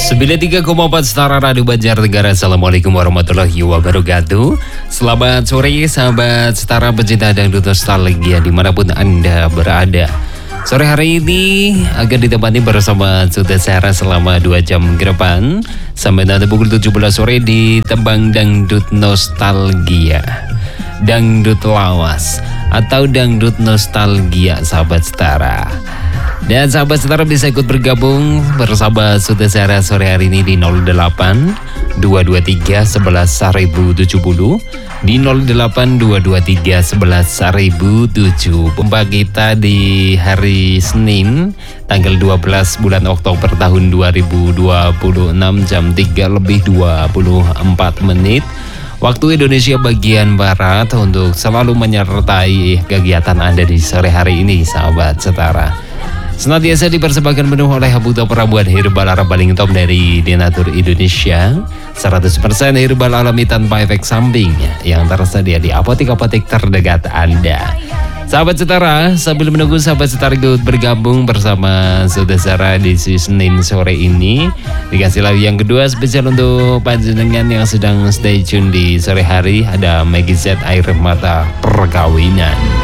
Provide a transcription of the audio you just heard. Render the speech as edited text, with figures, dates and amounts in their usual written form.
93,4 Setara Radio Banjarnegara. Assalamualaikum warahmatullahi wabarakatuh. Selamat sore sahabat Setara pecinta dangdut nostalgia dimanapun Anda berada. Sore hari ini akan ditemani bersama Suta Sarah selama 2 jam ke depan sampai nanti pukul 17 sore di Tembang Dangdut Nostalgia, Dangdut Lawas atau Dangdut Nostalgia sahabat Setara. Dan sahabat Setara bisa ikut bergabung bersama Suta Sarah sore hari ini di 08 223 11 1070, di 08 223 11 1007. Jumpa kita di hari Senin tanggal 12 bulan Oktober tahun 2026 jam 3:24 waktu Indonesia bagian Barat untuk selalu menyertai kegiatan Anda di sore hari ini sahabat Setara. Senantiasa dipersembahkan penuh oleh Habuto Perabuan Herbal Arab paling top dari Denatur Indonesia, 100% herbal alami tanpa efek samping yang tersedia di apotek-apotek terdekat Anda. Sahabat Setara, sambil menunggu sahabat Setara ikut bergabung bersama Suta Sarah di Senin sore ini, dikasih lagu yang kedua spesial untuk panjenengan yang sedang stay tune di sore hari. Ada Maggie Z Air Mata Perkawinan.